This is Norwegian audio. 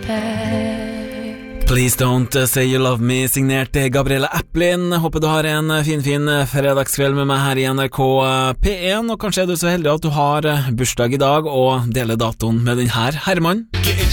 Please Don't Say You Love Me, signert Gabriella Applin. Håper du har en fin fredagskveld med meg her i NRK P1, og kanskje er du så heldig at du har bursdag i dag og deler datoen med den her Herman.